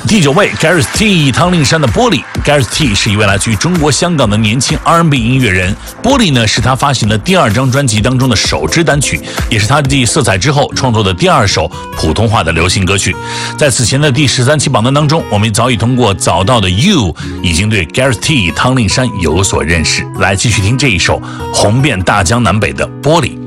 第9位 Gareth T 汤令山的玻璃。 Gareth T 是一位来自于中国香港的年轻 R&B 音乐人。玻璃呢是他发行的第2张专辑当中的首支单曲，也是他继色彩之后创作的第2首普通话的流行歌曲。在此前的第13期榜单当中，我们早已通过早到的 You 已经对 Gareth T 汤令山有所认识。来继续听这一首红遍大江南北的玻璃。